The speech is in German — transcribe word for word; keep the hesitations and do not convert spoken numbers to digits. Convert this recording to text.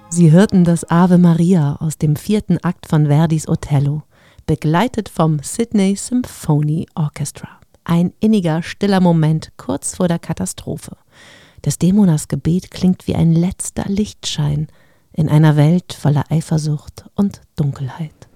Sie hörten das Ave Maria aus dem vierten Akt von Verdis Othello, begleitet vom Sydney Symphony Orchestra. Ein inniger, stiller Moment kurz vor der Katastrophe. Desdemonas Gebet klingt wie ein letzter Lichtschein in einer Welt voller Eifersucht und Dunkelheit.